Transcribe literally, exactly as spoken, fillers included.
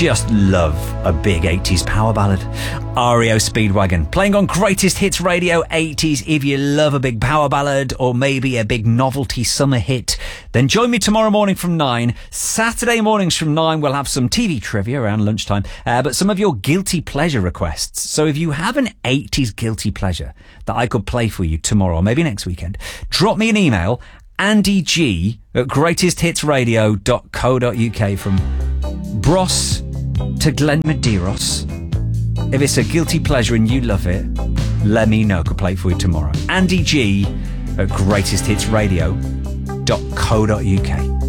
just love a big eighties power ballad. R E O Speedwagon, playing on Greatest Hits Radio eighties. If you love a big power ballad or maybe a big novelty summer hit, then join me tomorrow morning from nine. Saturday mornings from nine, we'll have some T V trivia around lunchtime, uh, but some of your guilty pleasure requests. So if you have an eighties guilty pleasure that I could play for you tomorrow or maybe next weekend, drop me an email, Andy G at greatest hits radio dot co dot uk. From Bros to Glen Medeiros. If it's a guilty pleasure and you love it, let me know. I could play it for you tomorrow. Andy G at greatest hits radio dot co dot uk.